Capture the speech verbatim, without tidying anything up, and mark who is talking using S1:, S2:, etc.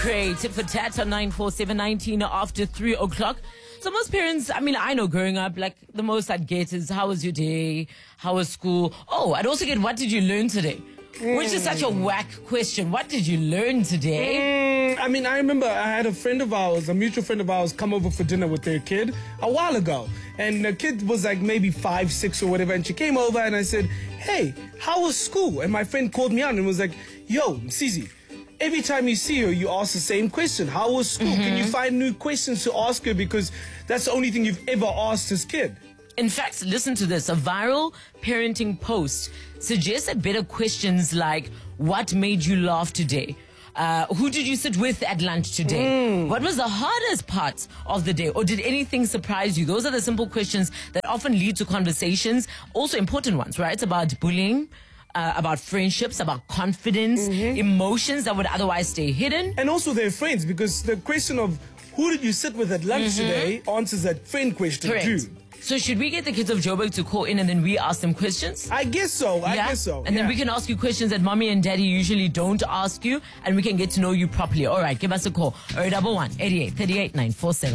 S1: Great. Tip for tat on nine four seven nineteen after three o'clock. So most parents, I mean, I know growing up, like the most I'd get is, how was your day? How was school? Oh, I'd also get, what did you learn today? Mm. Which is such a whack question. What did you learn today?
S2: Mm, I mean, I remember I had a friend of ours, a mutual friend of ours, come over for dinner with their kid a while ago. And the kid was like maybe five, six or whatever. And she came over and I said, hey, how was school? And my friend called me out and was like, yo, Sisi, every time you see her, you ask the same question. How was school? Mm-hmm. Can you find new questions to ask her? Because that's the only thing you've ever asked this kid.
S1: In fact, listen to this. A viral parenting post suggested better questions like, what made you laugh today? Uh, who did you sit with at lunch today? Mm. What was the hardest part of the day? Or did anything surprise you? Those are the simple questions that often lead to conversations. Also important ones, right? It's about bullying. Uh, about friendships, about confidence, mm-hmm. emotions that would otherwise stay hidden.
S2: And also their friends, because the question of who did you sit with at lunch mm-hmm. today answers that friend question
S1: Correct.
S2: too.
S1: So should we get the kids of Joburg to call in and then we ask them questions?
S2: I guess so, I
S1: yeah?
S2: guess so.
S1: And
S2: yeah.
S1: then we can ask you questions that mommy and daddy usually don't ask you, and we can get to know you properly. All right, give us a call. zero one one, eighty-eight, thirty-eight, nine four seven.